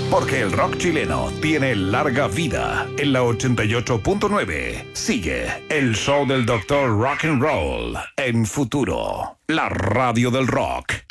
Porque el rock chileno tiene larga vida. En la 88.9 sigue el show del Dr. Rock and Roll en Futuro, la radio del rock.